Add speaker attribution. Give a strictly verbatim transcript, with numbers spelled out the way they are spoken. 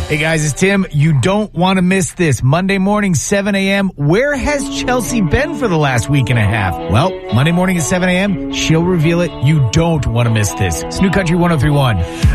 Speaker 1: Hey guys, it's Tim. You don't want to miss this. Monday morning, seven a.m. Where has Chelsea been for the last week and a half? Well, Monday morning at seven a.m., she'll reveal it. You don't want to miss this. It's New Country one oh three point one.